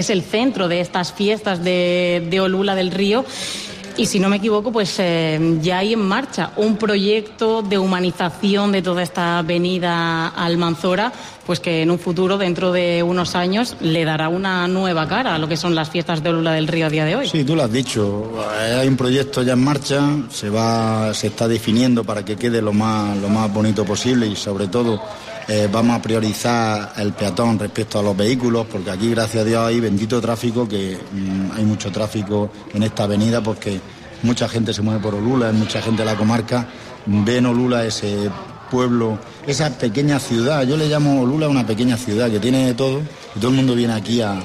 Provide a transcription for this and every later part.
es el centro de estas fiestas de Olula del Río. Y si no me equivoco, pues ya hay en marcha un proyecto de humanización de toda esta avenida Almanzora, pues que en un futuro, dentro de unos años, le dará una nueva cara a lo que son las fiestas de Olula del Río a día de hoy. Sí, tú lo has dicho, hay un proyecto ya en marcha, se está definiendo para que quede lo más bonito posible y sobre todo vamos a priorizar el peatón respecto a los vehículos, porque aquí, gracias a Dios, hay bendito tráfico, que hay mucho tráfico en esta avenida porque mucha gente se mueve por Olula, mucha gente de la comarca ve en Olula ese pueblo, esa pequeña ciudad. Yo le llamo Olula una pequeña ciudad que tiene de todo y todo el mundo viene aquí a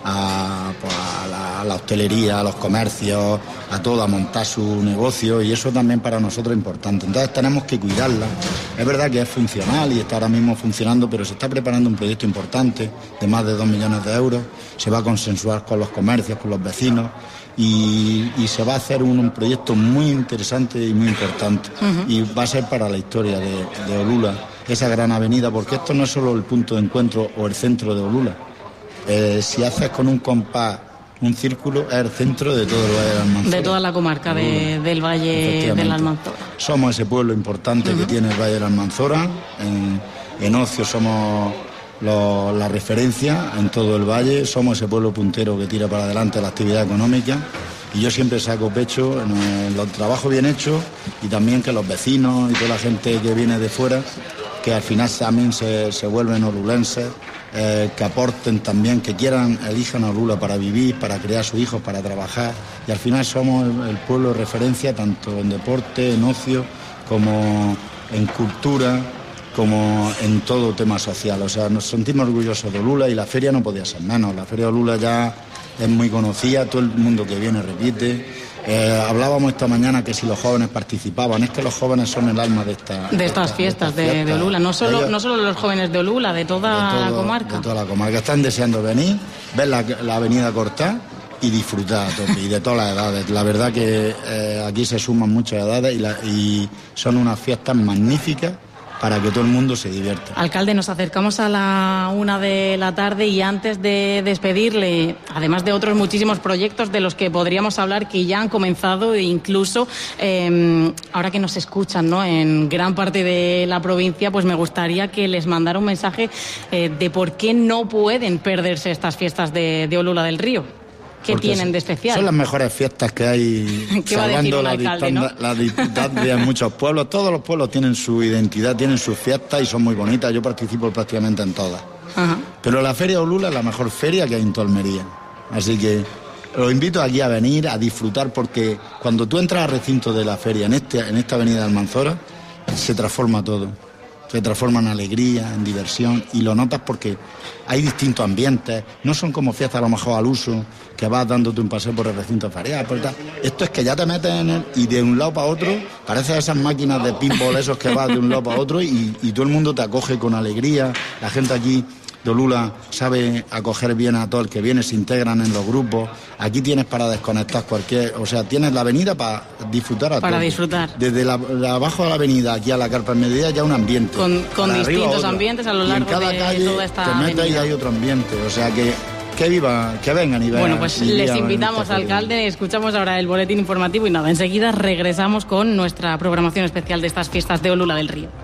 la hostelería, a los comercios, a todo, a montar su negocio, y eso también para nosotros es importante. Entonces tenemos que cuidarla. Es verdad que es funcional y está ahora mismo funcionando, pero se está preparando un proyecto importante de más de 2 millones de euros. Se va a consensuar con los comercios, con los vecinos y se va a hacer un proyecto muy interesante y muy importante. Y va a ser para la historia de Olula, esa gran avenida, porque esto no es solo el punto de encuentro o el centro de Olula. Si haces con un compás un círculo, es el centro de todo el Valle del Almanzora. De toda la comarca del Valle del Almanzora. Somos ese pueblo importante que tiene el Valle del Almanzora. En ocio somos la referencia en todo el valle. Somos ese pueblo puntero que tira para adelante la actividad económica. Y yo siempre saco pecho en los trabajos bien hechos y también que los vecinos y toda la gente que viene de fuera, que al final también se vuelven olulenses, que aporten también, que elijan a Olula para vivir, para criar a sus hijos, para trabajar, y al final somos el pueblo de referencia tanto en deporte, en ocio, como en cultura, como en todo tema social. O sea, nos sentimos orgullosos de Olula y la feria no podía ser menos. La feria de Olula ya es muy conocida, todo el mundo que viene repite. Hablábamos esta mañana que si los jóvenes participaban, es que los jóvenes son el alma de estas fiestas de Olula, no solo los jóvenes de Olula, de toda la comarca. De toda la comarca, están deseando venir, ver la avenida cortada y disfrutar a tope, y de todas las edades. La verdad que aquí se suman muchas edades y son unas fiestas magníficas para que todo el mundo se divierta. Alcalde, nos acercamos a la 1 de la tarde y antes de despedirle, además de otros muchísimos proyectos de los que podríamos hablar que ya han comenzado e incluso ahora que nos escuchan, ¿no?, en gran parte de la provincia, pues me gustaría que les mandara un mensaje de por qué no pueden perderse estas fiestas de Olula del Río. ¿Qué tienen de especial? Son las mejores fiestas que hay, salvando la distancia en muchos pueblos. Todos los pueblos tienen su identidad, tienen sus fiestas y son muy bonitas. Yo participo prácticamente en todas. Ajá. Pero la Feria de Olula es la mejor feria que hay en toda Almería. Así que los invito aquí a venir, a disfrutar, porque cuando tú entras al recinto de la feria, en esta avenida Almanzora, se transforma todo. Se transforma en alegría, en diversión, y lo notas porque hay distintos ambientes. No son como fiestas a lo mejor al uso, que vas dándote un paseo por el recinto ferial. Esto es que ya te metes en él y de un lado para otro, parecen esas máquinas de pinball esos que vas de un lado para otro y todo el mundo te acoge con alegría. La gente aquí de Olula sabe acoger bien a todo el que viene, se integran en los grupos. Aquí tienes para desconectar tienes la avenida para disfrutar a para disfrutar. Desde abajo de la avenida aquí a la Carpa en Mediodía ya un ambiente. Con distintos ambientes a lo largo de toda esta te metes avenida. Y hay otro ambiente, o sea que vengan y vean. Bueno, pues les invitamos, alcalde, escuchamos ahora el boletín informativo y nada, enseguida regresamos con nuestra programación especial de estas fiestas de Olula del Río.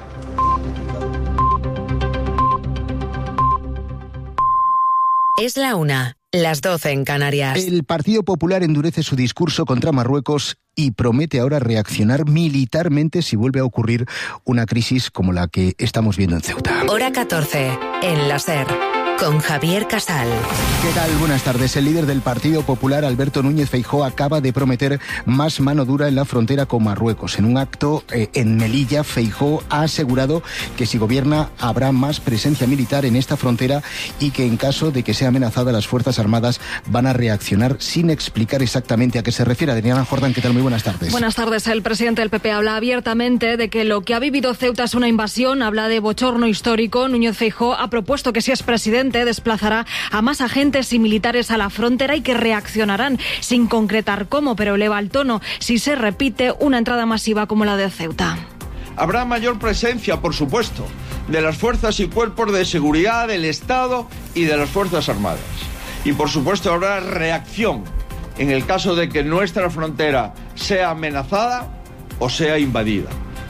Es la 1, las 12 en Canarias. El Partido Popular endurece su discurso contra Marruecos y promete ahora reaccionar militarmente si vuelve a ocurrir una crisis como la que estamos viendo en Ceuta. Hora 14, en la SER, con Javier Casal. ¿Qué tal? Buenas tardes. El líder del Partido Popular, Alberto Núñez Feijóo, acaba de prometer más mano dura en la frontera con Marruecos. En un acto en Melilla, Feijóo ha asegurado que si gobierna habrá más presencia militar en esta frontera y que en caso de que sea amenazada las Fuerzas Armadas van a reaccionar sin explicar exactamente a qué se refiere. Adriana Jordán, ¿qué tal? Muy buenas tardes. Buenas tardes. El presidente del PP habla abiertamente de que lo que ha vivido Ceuta es una invasión, habla de bochorno histórico. Núñez Feijóo ha propuesto que si es presidente desplazará a más agentes y militares a la frontera y que reaccionarán sin concretar cómo, pero eleva el tono si se repite una entrada masiva como la de Ceuta. Habrá mayor presencia, por supuesto, de las fuerzas y cuerpos de seguridad del Estado y de las Fuerzas Armadas. Y por supuesto habrá reacción en el caso de que nuestra frontera sea amenazada o sea invadida.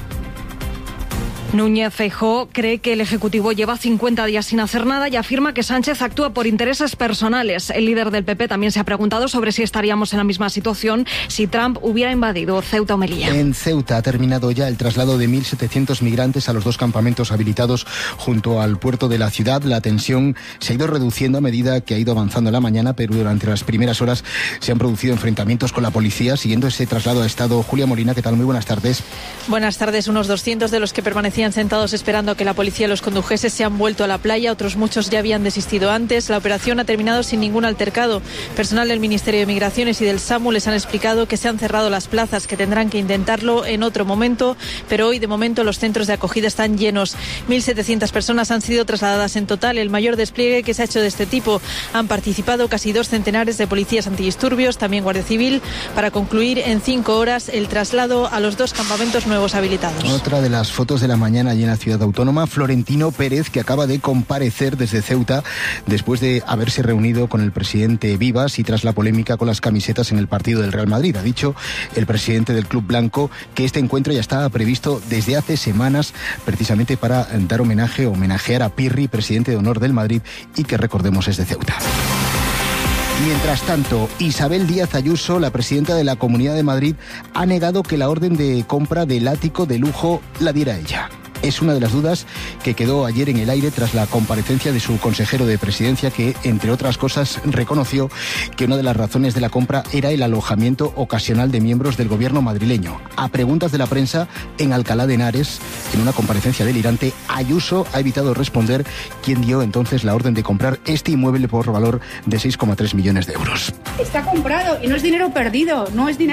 Núñez Feijóo cree que el Ejecutivo lleva 50 días sin hacer nada y afirma que Sánchez actúa por intereses personales. El líder del PP también se ha preguntado sobre si estaríamos en la misma situación si Trump hubiera invadido Ceuta o Melilla. En Ceuta ha terminado ya el traslado de 1.700 migrantes a los 2 campamentos habilitados junto al puerto de la ciudad. La tensión se ha ido reduciendo a medida que ha ido avanzando la mañana, pero durante las primeras horas se han producido enfrentamientos con la policía. Siguiendo ese traslado ha estado Julia Molina. ¿Qué tal? Muy buenas tardes. Buenas tardes. Unos 200 de los que permanecían sentados esperando a que la policía los condujese se han vuelto a la playa. Otros muchos ya habían desistido antes. La operación ha terminado sin ningún altercado. Personal del Ministerio de Migraciones y del SAMU les han explicado que se han cerrado las plazas, que tendrán que intentarlo en otro momento, pero hoy de momento los centros de acogida están llenos. 1.700 personas han sido trasladadas en total, el mayor despliegue que se ha hecho de este tipo. Han participado casi 2 centenares de policías antidisturbios, también Guardia Civil, para concluir en 5 horas el traslado a los 2 campamentos nuevos habilitados. Otra de las fotos de la mañana allí en la ciudad autónoma, Florentino Pérez, que acaba de comparecer desde Ceuta después de haberse reunido con el presidente Vivas y tras la polémica con las camisetas en el partido del Real Madrid. Ha dicho el presidente del Club Blanco que este encuentro ya estaba previsto desde hace semanas, precisamente para dar homenajear a Pirri, presidente de honor del Madrid, y que recordemos es de Ceuta. Mientras tanto, Isabel Díaz Ayuso, la presidenta de la Comunidad de Madrid, ha negado que la orden de compra del ático de lujo la diera ella. Es una de las dudas que quedó ayer en el aire tras la comparecencia de su consejero de Presidencia, que, entre otras cosas, reconoció que una de las razones de la compra era el alojamiento ocasional de miembros del gobierno madrileño. A preguntas de la prensa en Alcalá de Henares, en una comparecencia delirante, Ayuso ha evitado responder quién dio entonces la orden de comprar este inmueble por valor de 6,3 millones de euros. Está comprado y no es dinero perdido,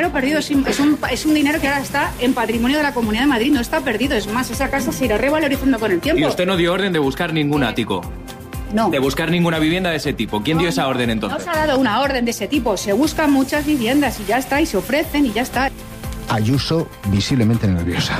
es un dinero que ahora está en patrimonio de la Comunidad de Madrid, no está perdido, es más, esa casa se irá revalorizando con el tiempo. Y usted no dio orden de buscar ningún ático. No. De buscar ninguna vivienda de ese tipo. ¿Quién dio esa orden entonces? No se ha dado una orden de ese tipo. Se buscan muchas viviendas y ya está, y se ofrecen y ya está. Ayuso visiblemente nerviosa.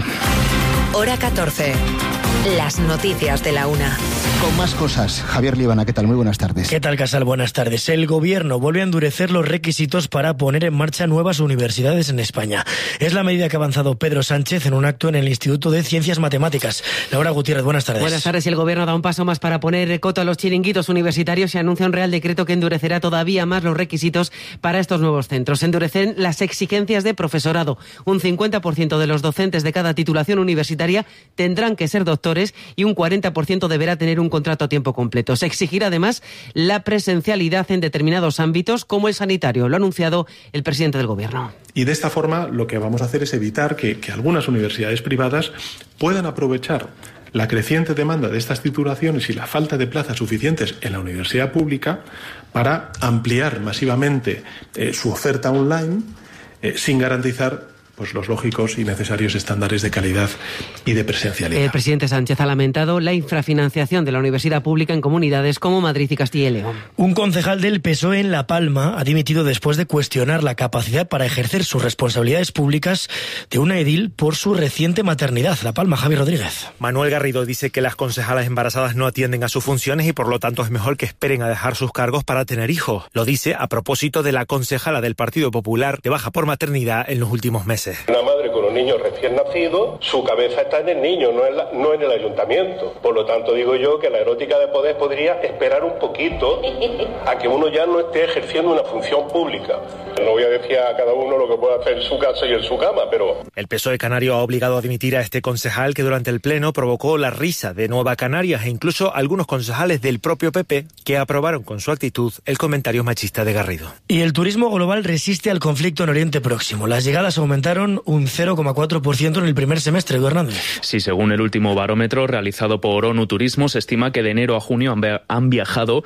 Hora 14. Las noticias de la una. Con más cosas, Javier Líbana, ¿qué tal? Muy buenas tardes. ¿Qué tal, Casal? Buenas tardes. El Gobierno vuelve a endurecer los requisitos para poner en marcha nuevas universidades en España. Es la medida que ha avanzado Pedro Sánchez en un acto en el Instituto de Ciencias Matemáticas. Laura Gutiérrez, buenas tardes. Buenas tardes. El Gobierno da un paso más para poner coto a los chiringuitos universitarios y anuncia un real decreto que endurecerá todavía más los requisitos para estos nuevos centros. Se endurecen las exigencias de profesorado. Un 50% de los docentes de cada titulación universitaria tendrán que ser doctores y un 40% deberá tener un contrato a tiempo completo. Se exigirá además la presencialidad en determinados ámbitos como el sanitario. Lo ha anunciado el presidente del Gobierno. Y de esta forma lo que vamos a hacer es evitar que algunas universidades privadas puedan aprovechar la creciente demanda de estas titulaciones y la falta de plazas suficientes en la universidad pública para ampliar masivamente su oferta online sin garantizar los lógicos y necesarios estándares de calidad y de presencialidad. El presidente Sánchez ha lamentado la infrafinanciación de la universidad pública en comunidades como Madrid y Castilla y León. Un concejal del PSOE en La Palma ha dimitido después de cuestionar la capacidad para ejercer sus responsabilidades públicas de una edil por su reciente maternidad. La Palma, Javier Rodríguez. Manuel Garrido dice que las concejalas embarazadas no atienden a sus funciones y por lo tanto es mejor que esperen a dejar sus cargos para tener hijos. Lo dice a propósito de la concejala del Partido Popular de baja por maternidad en los últimos meses. Una madre con un niño recién nacido, su cabeza está en el niño, no en el ayuntamiento. Por lo tanto, digo yo que la erótica de poder podría esperar un poquito a que uno ya no esté ejerciendo una función pública. No voy a decir a cada uno lo que puede hacer en su casa y en su cama, pero... El PSOE canario ha obligado a dimitir a este concejal que durante el pleno provocó la risa de Nueva Canarias e incluso algunos concejales del propio PP que aprobaron con su actitud el comentario machista de Garrido. Y el turismo global resiste al conflicto en Oriente Próximo. Las llegadas aumentaron un 0,4% en el primer semestre, Edu Hernández. Sí, según el último barómetro realizado por ONU Turismo, se estima que de enero a junio han viajado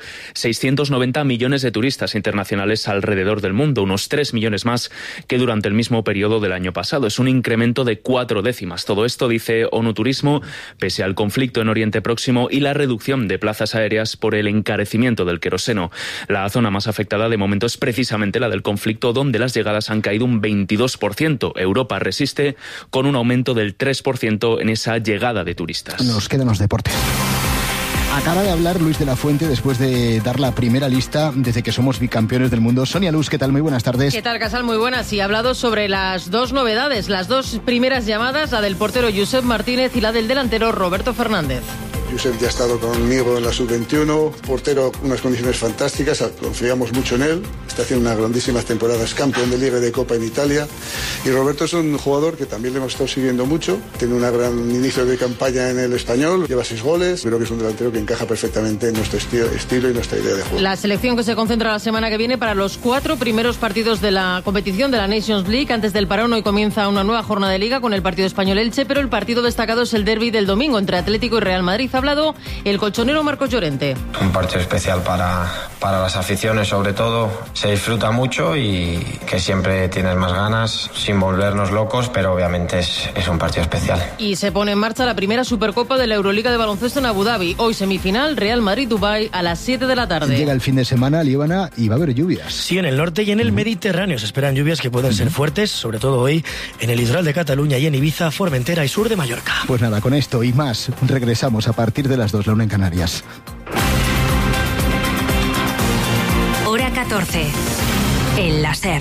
690 millones de turistas internacionales alrededor del mundo, unos 3 millones más que durante el mismo periodo del año pasado. Es un incremento de 4 décimas. Todo esto, dice ONU Turismo, pese al conflicto en Oriente Próximo y la reducción de plazas aéreas por el encarecimiento del queroseno. La zona más afectada de momento es precisamente la del conflicto, donde las llegadas han caído un 22%. Europa resiste con un aumento del 3% en esa llegada de turistas. Nos quedan los deportes. Acaba de hablar Luis de la Fuente después de dar la primera lista desde que somos bicampeones del mundo. Sonia Luz, ¿qué tal? Muy buenas tardes. ¿Qué tal, Casal? Muy buenas. Y ha hablado sobre las dos novedades, las dos primeras llamadas, la del portero Josep Martínez y la del delantero Roberto Fernández. Josep ya ha estado conmigo en la sub-21, portero, unas condiciones fantásticas, confiamos mucho en él, está haciendo unas grandísimas temporadas, campeón de Liga y de Copa en Italia. Y Roberto es un jugador que también le hemos estado siguiendo mucho, tiene un gran inicio de campaña en el Español, lleva 6 goles, creo que es un delantero que encaja perfectamente en nuestro estilo y nuestra idea de juego. La selección que se concentra la semana que viene para los 4 primeros partidos de la competición de la Nations League. Antes del parón hoy comienza una nueva jornada de Liga con el partido Español-Elche, pero el partido destacado es el derbi del domingo entre Atlético y Real Madrid. Ha hablado el colchonero Marcos Llorente. Un partido especial para las aficiones, sobre todo. Se disfruta mucho y que siempre tienes más ganas, sin volvernos locos, pero obviamente es un partido especial. Y se pone en marcha la primera Supercopa de la Euroliga de baloncesto en Abu Dhabi. Hoy semifinal, Real Madrid-Dubái a las 7 de la tarde. Llega el fin de semana, Líbana, y va a haber lluvias. Sí, en el norte y en el Mediterráneo se esperan lluvias que pueden ser fuertes, sobre todo hoy en el litoral de Cataluña y en Ibiza, Formentera y sur de Mallorca. Pues nada, con esto y más regresamos a partir de las 2, la 1 en Canarias. Hora 14. El láser.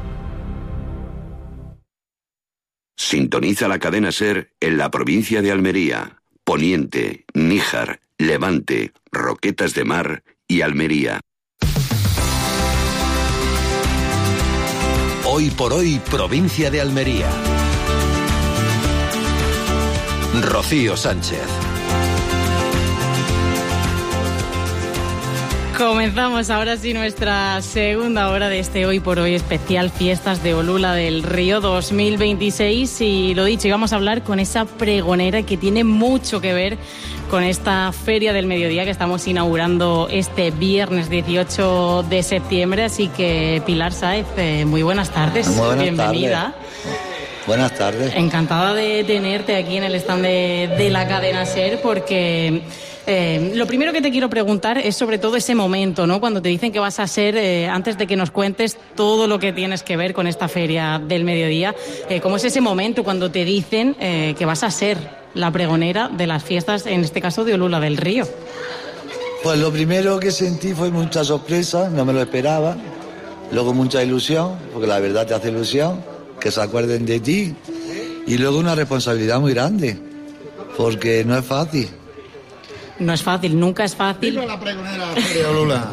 Sintoniza la cadena SER en la provincia de Almería, Poniente, Níjar, Levante, Roquetas de Mar y Almería. Hoy por hoy, provincia de Almería. Rocío Sánchez. Comenzamos ahora sí nuestra segunda hora de este Hoy por Hoy especial Fiestas de Olula del Río 2026 y lo dicho, íbamos a hablar con esa pregonera que tiene mucho que ver con esta Feria del Mediodía que estamos inaugurando este viernes 18 de septiembre, así que Pilar Sáez, muy buenas tardes, muy buenas bienvenida. Tardes. Buenas tardes. Encantada de tenerte aquí en el stand de la cadena SER porque... lo primero que te quiero preguntar es sobre todo ese momento, ¿no? Cuando te dicen que vas a ser, antes de que nos cuentes todo lo que tienes que ver con esta Feria del Mediodía, ¿cómo es ese momento cuando te dicen que vas a ser la pregonera de las fiestas, en este caso de Olula del Río? Pues lo primero que sentí fue mucha sorpresa, no me lo esperaba, luego mucha ilusión, porque la verdad te hace ilusión, que se acuerden de ti, y luego una responsabilidad muy grande, porque no es fácil. No es fácil, nunca es fácil. La pregonera de la Feria de Olula.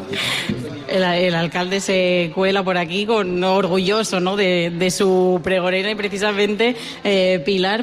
El alcalde se cuela por aquí orgulloso, ¿no? de su pregonera y precisamente Pilar,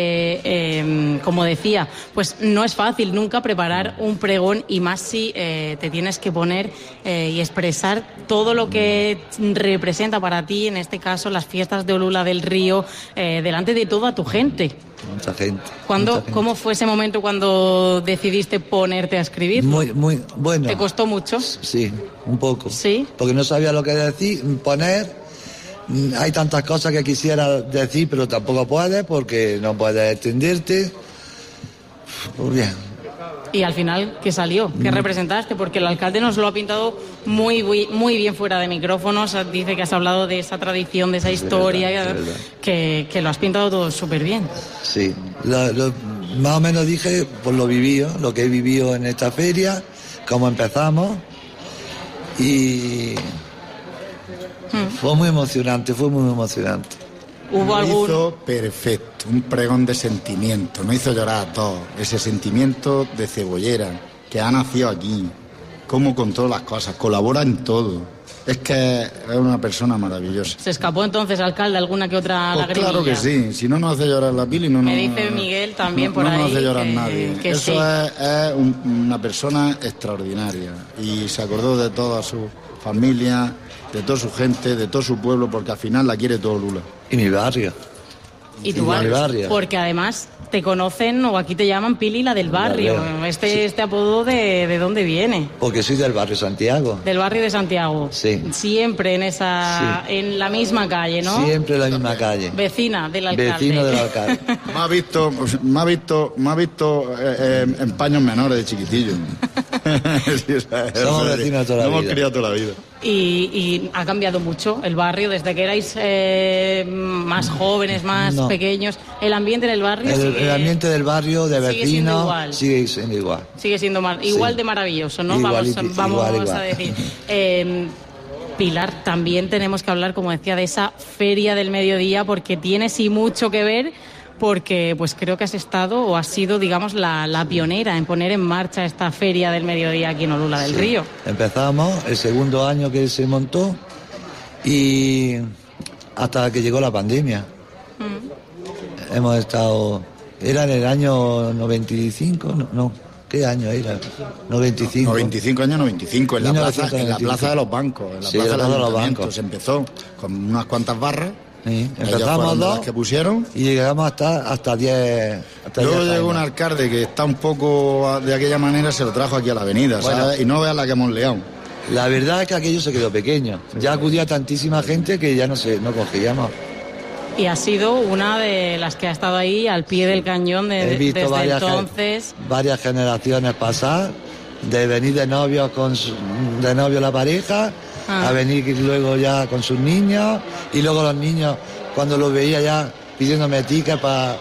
porque como decía, pues no es fácil nunca preparar un pregón y más si te tienes que poner y expresar todo lo que representa para ti, en este caso las fiestas de Olula del Río, delante de toda tu gente. Mucha gente. ¿Cómo fue ese momento cuando decidiste ponerte a escribir? Muy bueno. ¿Te costó mucho? Sí, un poco. ¿Sí? Porque no sabía lo que decir, poner. Hay tantas cosas que quisiera decir, pero tampoco puedes porque no puedes extenderte. Pues bien. Y al final, ¿qué salió? ¿Qué representaste? Porque el alcalde nos lo ha pintado muy bien fuera de micrófonos. Dice que has hablado de esa tradición, de esa historia, es verdad. Que lo has pintado todo súper bien. Sí, más o menos dije por lo vivido, lo que he vivido en esta feria, cómo empezamos. Y fue muy emocionante. Hizo perfecto, un pregón de sentimiento, no hizo llorar a todos, ese sentimiento de cebollera, que ha nacido aquí, cómo controla las cosas, colabora en todo, es que es una persona maravillosa. ¿Se escapó entonces, alcalde, alguna que otra lagrimilla? Claro que sí, si no nos hace llorar la Pili, no nos... Me dice Miguel también por ahí. No nos hace llorar nadie, eso sí. es una persona extraordinaria y se acordó de toda su familia, de toda su gente, de todo su pueblo, porque al final la quiere todo Olula. Y mi barrio. Y tu barrio. Porque además te conocen, o aquí te llaman Pili, la del barrio. Este apodo, ¿de dónde viene? Porque soy del barrio Santiago. Del barrio de Santiago. Sí. Siempre en la misma calle, ¿no? Siempre en la misma calle. Vecina del alcalde. Vecino del alcalde. me ha visto en paños menores de chiquitillo. Somos vecinos toda la vida. Hemos criado toda la vida. Y ha cambiado mucho el barrio desde que erais más jóvenes, más pequeños. ¿El ambiente en el barrio? El ambiente del barrio, de vecinos, sigue siendo igual. Sigue siendo igual de maravilloso, ¿no? Vamos a decir. Pilar, también tenemos que hablar, como decía, de esa Feria del Mediodía, porque tiene sí mucho que ver, porque pues creo que has estado o has sido, digamos, la pionera en poner en marcha esta Feria del Mediodía aquí en Olula del Río. Empezamos el segundo año que se montó y hasta que llegó la pandemia. Hemos estado... Era en el año 95, no. ¿Qué año era? 95. 95 años, 95, en la plaza de los bancos, en la plaza de los bancos. Se empezó con unas cuantas barras. Sí, empezamos dos que pusieron y llegamos hasta 10. Luego llegó un alcalde que está un poco de aquella manera, se lo trajo aquí a la avenida, ¿sabes? Y no veas la que hemos liado. La verdad es que aquello se quedó pequeño. Ya acudía tantísima gente que ya no cogíamos. Y ha sido una de las que ha estado ahí al pie del cañón desde entonces. Varias generaciones pasar, de venir de novio la pareja, a venir luego ya con sus niños, y luego los niños, cuando los veía ya pidiéndome tickets para...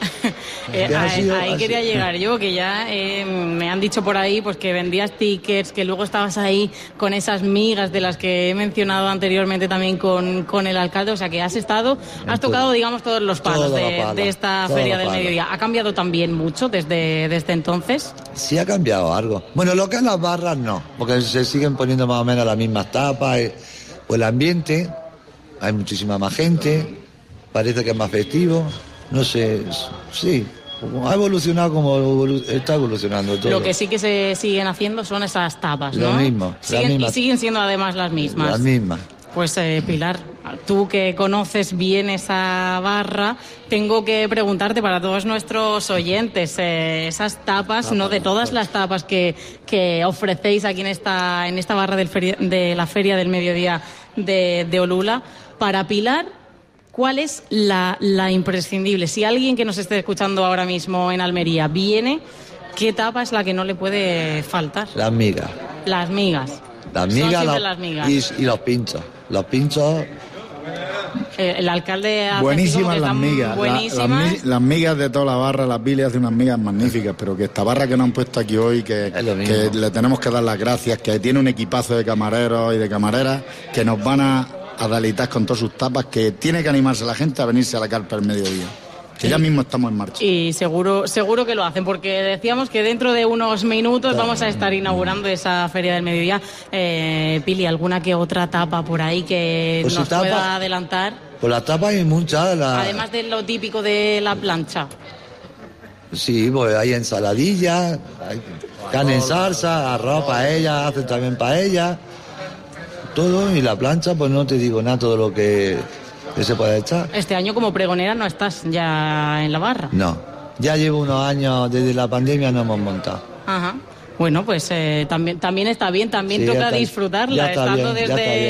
ahí quería llegar yo, que ya me han dicho por ahí pues que vendías tickets, que luego estabas ahí con esas migas de las que he mencionado anteriormente también con el alcalde, o sea que has tocado, digamos, todos los palos de esta Feria del Mediodía. ¿Ha cambiado también mucho desde entonces? Sí, ha cambiado algo. Bueno, lo que es las barras no, porque se siguen poniendo más o menos las mismas tapas, o el ambiente, hay muchísima más gente, parece que es más festivo, no sé, sí, ha evolucionado como está evolucionando todo. Lo que sí que se siguen haciendo son esas tapas, ¿no? Lo mismo. Y siguen siendo además las mismas. Las mismas. Pues Pilar, tú que conoces bien esa barra, tengo que preguntarte para todos nuestros oyentes, esas tapas, ¿no? De todas las tapas que ofrecéis aquí en esta barra de la Feria del Mediodía de Olula, para Pilar, ¿cuál es la imprescindible? Si alguien que nos esté escuchando ahora mismo en Almería viene, ¿qué tapa es la que no le puede faltar? Las migas. Las migas. Las migas, las migas. Y los pinchos. Los pinchos... El alcalde hace buenísimas las migas. Buenísimas. Las migas de toda la barra, las Billy hace unas migas magníficas, pero que esta barra que nos han puesto aquí hoy, que le tenemos que dar las gracias, que tiene un equipazo de camareros y de camareras que nos van a deleitar con todas sus tapas, que tiene que animarse la gente a venirse a la carpa el mediodía. Que ya mismo estamos en marcha. Y seguro que lo hacen, porque decíamos que dentro de unos minutos vamos a estar inaugurando esa Feria del Mediodía. Pili, ¿alguna que otra tapa por ahí que pues nos pueda adelantar? Pues las tapas hay muchas. Además de lo típico de la plancha. Sí, pues hay ensaladillas, hay carne en salsa, arroz paella, hacen también paella, todo. Y la plancha, pues no te digo nada, todo lo que se puede echar. Este año como pregonera no estás ya en la barra. No, ya llevo unos años, desde la pandemia no hemos montado. Ajá. Bueno, pues también está bien, también sí, toca disfrutarla, estando bien,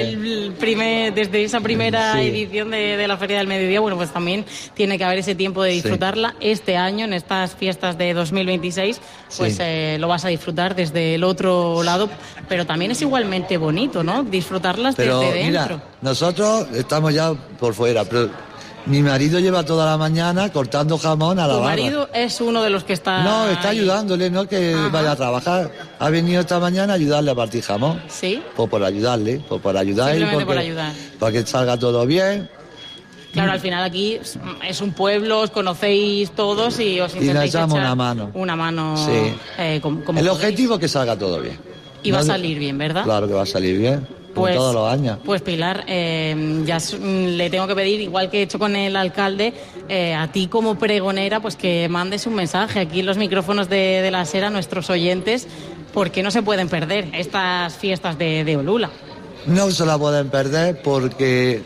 desde esa primera edición de la Feria del Mediodía, bueno, pues también tiene que haber ese tiempo de disfrutarla. Sí. Este año, en estas fiestas de 2026, pues lo vas a disfrutar desde el otro lado, pero también es igualmente bonito, ¿no? Disfrutarlas desde dentro. Mira, nosotros estamos ya por fuera, pero mi marido lleva toda la mañana cortando jamón a la barra. ¿Tu marido es uno de los que está...? No, está ayudándole, no que vaya a trabajar. Ha venido esta mañana a ayudarle a partir jamón. ¿Sí? Pues por ayudarle, por ayudar. Para que salga todo bien. Claro, al final aquí es un pueblo, os conocéis todos y os intentáis y le echamos echar una mano. Sí. Como el objetivo es que salga todo bien. Y va a salir bien, ¿verdad? Claro que va a salir bien. Pues, todos los años. Pues Pilar, ya le tengo que pedir, igual que he hecho con el alcalde, a ti como pregonera, pues que mandes un mensaje aquí en los micrófonos de la SER a nuestros oyentes, porque no se pueden perder estas fiestas de Olula. No se la pueden perder porque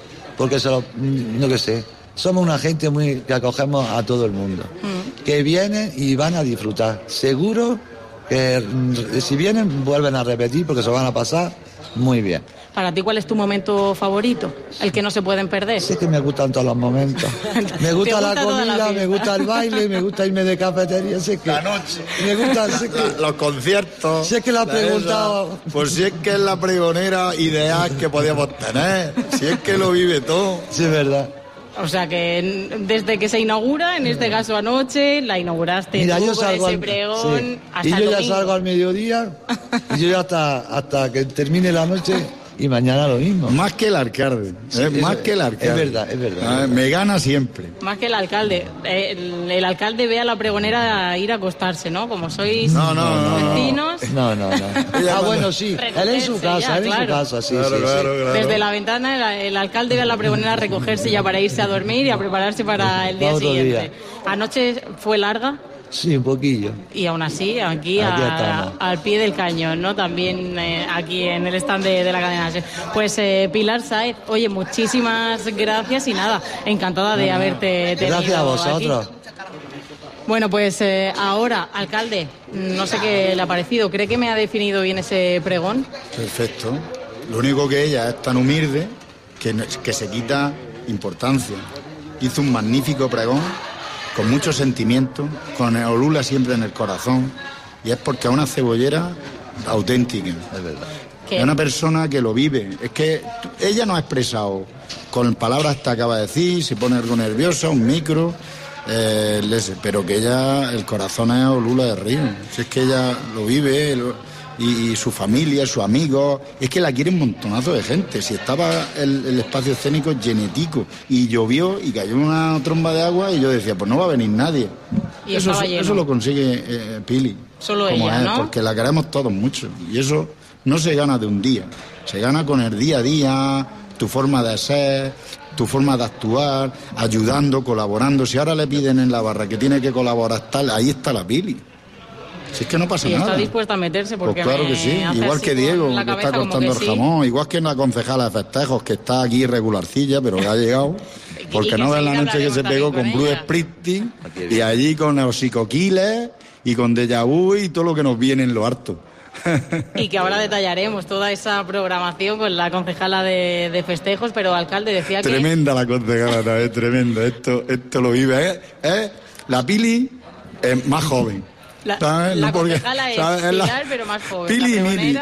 no que sé, somos una gente que acogemos a todo el mundo, que vienen y van a disfrutar. Seguro que si vienen vuelven a repetir porque se van a pasar muy bien. Para ti, ¿cuál es tu momento favorito? El que no se pueden perder. Sí que me gustan todos los momentos. Me gusta la comida, me gusta el baile, me gusta irme de cafetería. Sé que, la noche. Me gusta los conciertos. Si es que la has preguntado. Pues si es que es la pregonera ideal que podíamos tener. Si es que lo vive todo. Sí, es verdad. O sea que desde que se inaugura, en este caso anoche, la inauguraste. Mira, tú yo con salgo ese pregón hasta y yo el ya domingo. salgo al mediodía y yo ya hasta que termine la noche y mañana lo mismo. Más que el alcalde, más que el alcalde. Es verdad. Me gana siempre. Más que el alcalde. El alcalde ve a la pregonera ir a acostarse, ¿no? Como sois vecinos. No. Bueno, sí. Él en su casa, sí. Claro. Desde la ventana el alcalde ve a la pregonera a recogerse ya para irse a dormir y a prepararse para el día siguiente. Anoche fue larga. Sí, un poquillo. Y aún así, aquí al pie del cañón, ¿no? También aquí en el stand de la cadena SER. Pues Pilar Sáez, oye, muchísimas gracias y nada, encantada de haberte tenido. Gracias a vosotros. Aquí. Bueno, pues ahora, alcalde, no sé qué le ha parecido. ¿Cree que me ha definido bien ese pregón? Perfecto. Lo único que ella es tan humilde que se quita importancia. Hizo un magnífico pregón, con mucho sentimiento, con Olula siempre en el corazón, y es porque es una cebollera auténtica. Es verdad. Es una persona que lo vive. Es que ella no ha expresado con palabras que acaba de decir, se pone algo nerviosa, un micro, pero que ella, el corazón es Olula de Río. Si es que ella lo vive, y su familia, sus amigos, es que la quiere un montonazo de gente. Si estaba el espacio escénico llenetico y llovió y cayó una tromba de agua y yo decía, pues no va a venir nadie. Y eso lo consigue Pili. Solo ella, ¿no? Porque la queremos todos mucho y eso no se gana de un día, se gana con el día a día, tu forma de ser, tu forma de actuar, ayudando, colaborando. Si ahora le piden en la barra que tiene que colaborar tal, ahí está la Pili. Si es que no pasa nada. Y está dispuesta a meterse porque pues claro que sí, igual que Diego, que está cortando el jamón, igual que una concejala de festejos que está aquí regularcilla, pero que ha llegado, porque no ves la noche que se pegó con Bruce Springsteen y allí con Osicoquiles y con Deja Vu y todo lo que nos viene en lo harto. Y que ahora detallaremos toda esa programación con la concejala de festejos, pero alcalde decía que... Tremenda la concejala también, tremenda, esto lo vive, la Pili es más joven. La concejala es Pilar, pero más joven. Pili y Mili.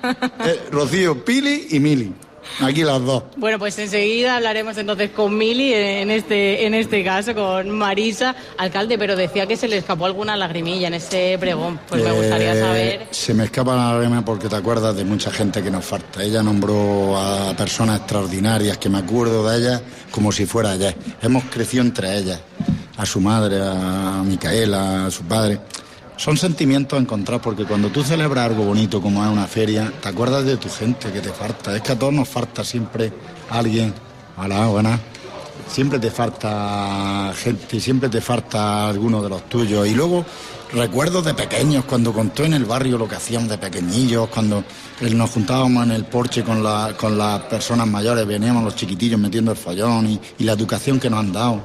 Rocío, Pili y Mili. Aquí las dos. Bueno, pues enseguida hablaremos entonces con Mili, en este caso, con Marisa. Alcalde, pero decía que se le escapó alguna lagrimilla en ese pregón. Pues me gustaría saber... Se me escapa la lágrima porque te acuerdas de mucha gente que nos falta. Ella nombró a personas extraordinarias, que me acuerdo de ellas como si fuera ayer. Hemos crecido entre ellas. A su madre, a Micaela, a su padre... Son sentimientos encontrados porque cuando tú celebras algo bonito como es una feria, te acuerdas de tu gente que te falta. Es que a todos nos falta siempre alguien. Hola, buenas. Siempre te falta gente, siempre te falta alguno de los tuyos. Y luego recuerdos de pequeños, cuando contó en el barrio lo que hacíamos de pequeñillos, cuando nos juntábamos en el porche con las personas mayores, veníamos los chiquitillos metiendo el follón y la educación que nos han dado.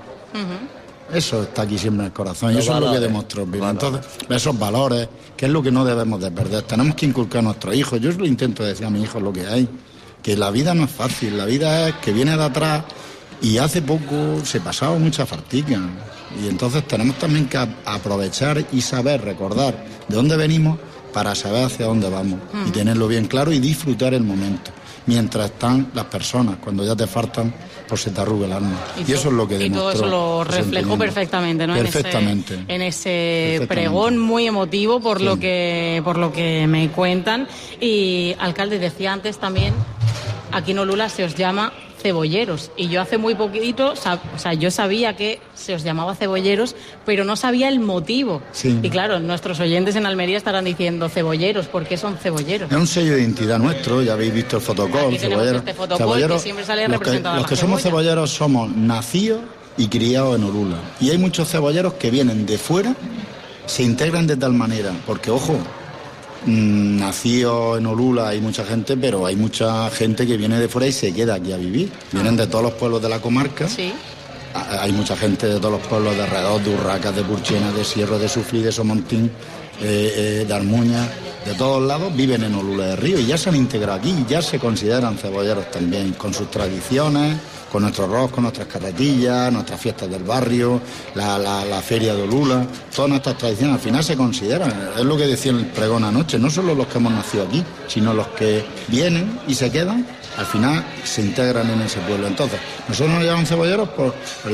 Eso está aquí siempre en el corazón y eso es lo que demostró. Entonces, esos valores, que es lo que no debemos de perder. Tenemos que inculcar a nuestros hijos. Yo lo intento decir a mis hijos lo que hay, que la vida no es fácil, la vida es que viene de atrás y hace poco se pasaba mucha fatiga. Y entonces tenemos también que aprovechar y saber recordar de dónde venimos para saber hacia dónde vamos y tenerlo bien claro y disfrutar el momento. Mientras están las personas, cuando ya te faltan, pues se te arruga el alma. Y eso es lo que demostró. Y todo eso lo reflejó perfectamente, ¿no? Perfectamente. En ese pregón muy emotivo por lo que me cuentan. Y alcalde, decía antes también, aquí en Olula se os llama cebolleros. Y yo hace muy poquito, yo sabía que se os llamaba cebolleros, pero no sabía el motivo. Sí. Y claro, nuestros oyentes en Almería estarán diciendo cebolleros. ¿Por qué son cebolleros? Es un sello de identidad nuestro, ya habéis visto el fotocall. Cebolleros. Este fotocall que siempre sale representado. Los que somos cebolleros somos nacidos y criados en Olula. Y hay muchos cebolleros que vienen de fuera, se integran de tal manera, porque ojo, nacido en Olula hay mucha gente, pero hay mucha gente que viene de fuera y se queda aquí a vivir. Vienen de todos los pueblos de la comarca. Sí. Hay mucha gente de todos los pueblos de alrededor, de Urracas, de Purchena, de Sierra, de Suflí, de Somontín, de Armuña. de todos lados viven en Olula de Río y ya se han integrado aquí, ya se consideran cebolleros también, con sus tradiciones, con nuestro arroz, con nuestras carretillas, nuestras fiestas del barrio, la feria de Olula, todas nuestras tradiciones al final se consideran. Es lo que decía el pregón anoche, no solo los que hemos nacido aquí, sino los que vienen y se quedan, al final se integran en ese pueblo. Entonces, nosotros nos llaman cebolleros por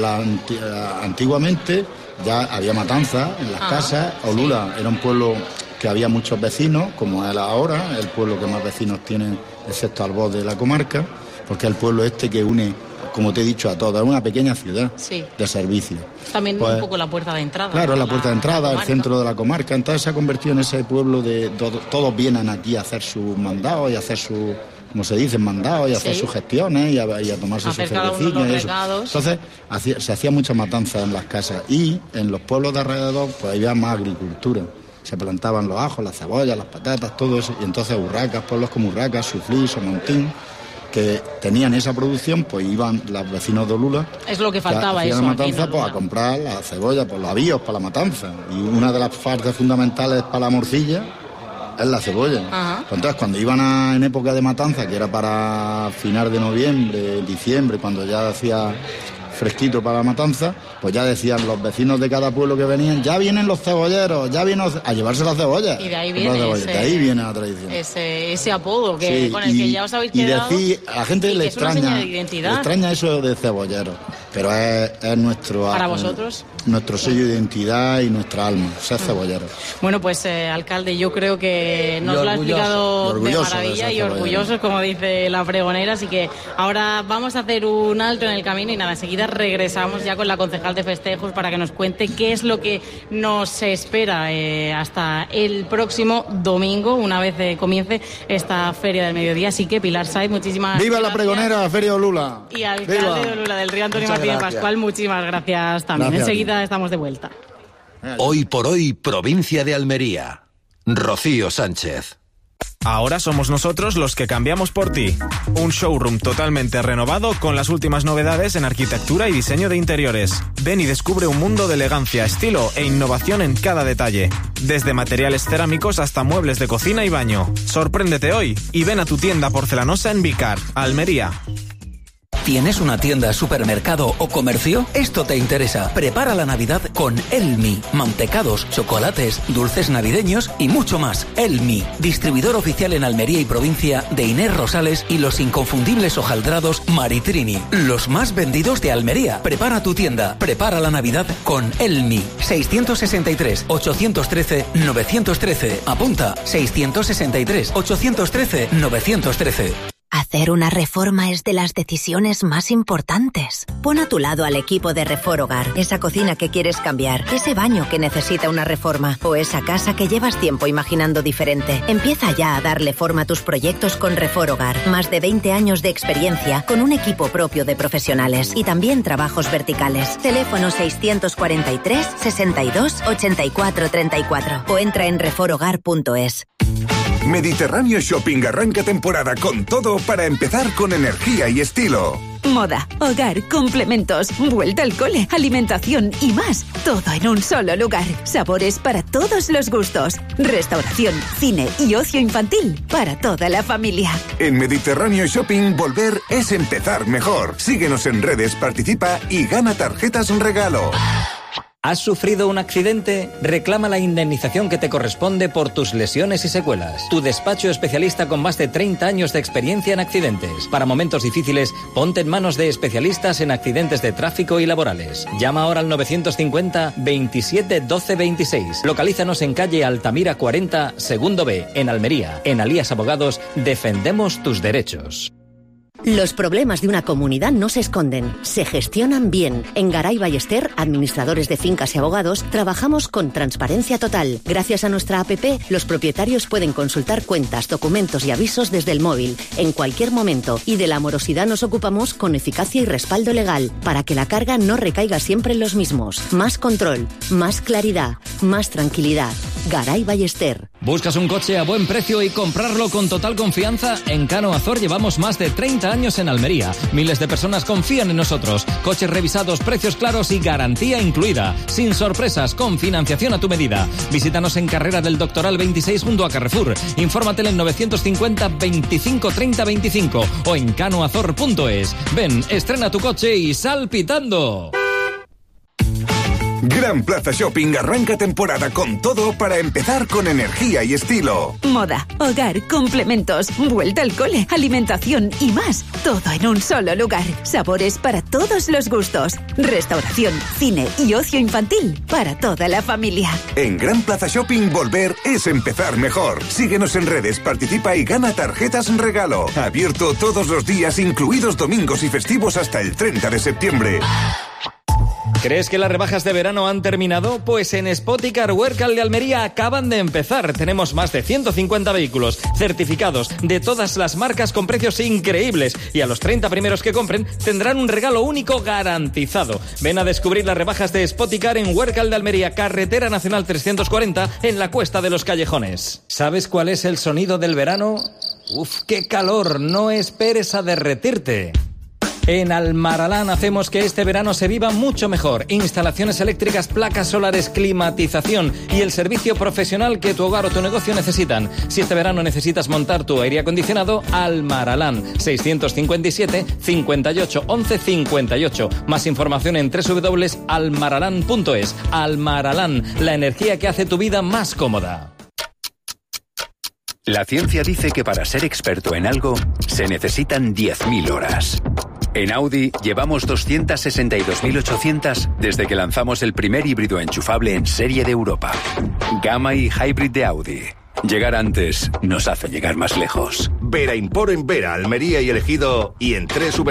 antiguamente ya había matanzas en las casas. Olula era un pueblo que había muchos vecinos, como es ahora, el pueblo que más vecinos tiene, excepto Albós de la comarca, porque es el pueblo que une, como te he dicho, a todas, es una pequeña ciudad de servicio. También un poco la puerta de entrada. Claro, la puerta de entrada, el centro de la comarca, entonces se ha convertido en ese pueblo de todos vienen aquí a hacer sus mandados y a hacer sus, como se dice, mandados y a hacer sus gestiones y a tomarse sus cervecillas y eso. Entonces se hacía mucha matanza en las casas y en los pueblos de alrededor pues había más agricultura. Se plantaban los ajos, las cebollas, las patatas, todo eso. Y entonces Urracas, pueblos como Urracas, Suflí, Somontín, que tenían esa producción, pues iban los vecinos de Olula. Es lo que faltaba, eso. La matanza, pues a comprar la cebolla, pues los avíos para la matanza. Y una de las partes fundamentales para la morcilla es la cebolla. Entonces, cuando iban en época de matanza, que era para final de noviembre, diciembre, cuando ya hacía fresquito para la matanza, pues ya decían los vecinos de cada pueblo que venían, ya vienen los cebolleros, ya vienen a llevarse las cebollas. Y de ahí viene, la tradición. Ese apodo que, con el que ya os habéis quedado. Y decir, a la gente le extraña eso de cebollero, pero es nuestro... ¿Para vosotros? Nuestro sello de identidad y nuestra alma, ser cebollero. Bueno, pues alcalde, yo creo que nos lo ha explicado de maravilla y orgullosos, como dice la pregonera, así que ahora vamos a hacer un alto en el camino y nada, enseguida regresamos ya con la concejal de festejos para que nos cuente qué es lo que nos espera hasta el próximo domingo, una vez comience esta Feria del Mediodía. Así que Pilar Saiz, muchísimas ¡Viva gracias. la pregonera, Feria de Olula! Y alcalde de Olula del Río, Antonio Martínez Pascual, muchísimas gracias también. Enseguida estamos de vuelta. Hoy por hoy, provincia de Almería. Rocío Sánchez. Ahora somos nosotros los que cambiamos por ti. Un showroom totalmente renovado con las últimas novedades en arquitectura y diseño de interiores. Ven y descubre un mundo de elegancia, estilo e innovación en cada detalle. Desde materiales cerámicos hasta muebles de cocina y baño. Sorpréndete hoy y ven a tu tienda porcelanosa en Vicar, Almería. ¿Tienes una tienda, supermercado o comercio? Esto te interesa. Prepara la Navidad con Elmi. Mantecados, chocolates, dulces navideños y mucho más. Elmi, distribuidor oficial en Almería y provincia de Inés Rosales y los inconfundibles hojaldrados Maritrini, los más vendidos de Almería. Prepara tu tienda. Prepara la Navidad con Elmi. 663-813-913. Apunta. 663-813-913. Hacer una reforma es de las decisiones más importantes. Pon a tu lado al equipo de Reforogar, esa cocina que quieres cambiar, ese baño que necesita una reforma o esa casa que llevas tiempo imaginando diferente. Empieza ya a darle forma a tus proyectos con Reforogar. Más de 20 años de experiencia con un equipo propio de profesionales y también trabajos verticales. Teléfono 643 62 84 34 o entra en reforogar.es. Mediterráneo Shopping arranca temporada con todo para empezar con energía y estilo. Moda, hogar, complementos, vuelta al cole, alimentación y más. Todo en un solo lugar. Sabores para todos los gustos. Restauración, cine y ocio infantil para toda la familia. En Mediterráneo Shopping volver es empezar mejor. Síguenos en redes, participa y gana tarjetas regalo. ¿Has sufrido un accidente? Reclama la indemnización que te corresponde por tus lesiones y secuelas. Tu despacho especialista con más de 30 años de experiencia en accidentes. Para momentos difíciles, ponte en manos de especialistas en accidentes de tráfico y laborales. Llama ahora al 950 27 12 26. Localízanos en calle Altamira 40, segundo B, en Almería. En Alías Abogados, defendemos tus derechos. Los problemas de una comunidad no se esconden, se gestionan bien. En Garay Ballester, administradores de fincas y abogados, trabajamos con transparencia total. Gracias a nuestra app, los propietarios pueden consultar cuentas, documentos y avisos desde el móvil, en cualquier momento. Y de la morosidad nos ocupamos con eficacia y respaldo legal, para que la carga no recaiga siempre en los mismos. Más control, más claridad, más tranquilidad. Garay Ballester. ¿Buscas un coche a buen precio y comprarlo con total confianza? En Cano Azor llevamos más de 30 años en Almería. Miles de personas confían en nosotros. Coches revisados, precios claros y garantía incluida. Sin sorpresas, con financiación a tu medida. Visítanos en Carrera del Doctoral 26 junto a Carrefour. Infórmate en 950 25 30 25 o en canoazor.es. Ven, estrena tu coche y sal pitando. Gran Plaza Shopping arranca temporada con todo para empezar con energía y estilo. Moda, hogar, complementos, vuelta al cole, alimentación y más. Todo en un solo lugar. Sabores para todos los gustos. Restauración, cine y ocio infantil para toda la familia. En Gran Plaza Shopping volver es empezar mejor. Síguenos en redes, participa y gana tarjetas regalo. Abierto todos los días, incluidos domingos y festivos hasta el 30 de septiembre. ¿Crees que las rebajas de verano han terminado? Pues en Spoticar Huércal de Almería acaban de empezar. Tenemos más de 150 vehículos certificados de todas las marcas con precios increíbles. Y a los 30 primeros que compren tendrán un regalo único garantizado. Ven a descubrir las rebajas de Spoticar en Huércal de Almería, Carretera Nacional 340, en la Cuesta de los Callejones. ¿Sabes cuál es el sonido del verano? ¡Uf, qué calor! No esperes a derretirte. En Almaralán hacemos que este verano se viva mucho mejor. Instalaciones eléctricas, placas solares, climatización y el servicio profesional que tu hogar o tu negocio necesitan. Si este verano necesitas montar tu aire acondicionado, Almaralán, 657 58 11 58. Más información en www.almaralán.es. Almaralán, la energía que hace tu vida más cómoda. La ciencia dice que para ser experto en algo se necesitan 10.000 horas. En Audi llevamos 262.800 desde que lanzamos el primer híbrido enchufable en serie de Europa. Gamma y Hybrid de Audi. Llegar antes nos hace llegar más lejos. Vera Import en Vera, Almería y Elegido y en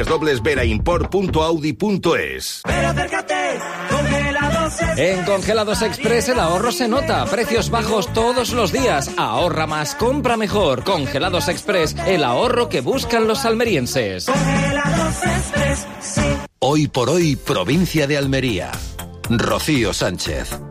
www.veraimport.audi.es. Pero acércate, Congelados Express. En Congelados Express el ahorro se nota. Precios bajos todos los días. Ahorra más, compra mejor. Congelados Express, el ahorro que buscan los almerienses. Congelados Express, sí. Hoy por hoy, provincia de Almería. Rocío Sánchez.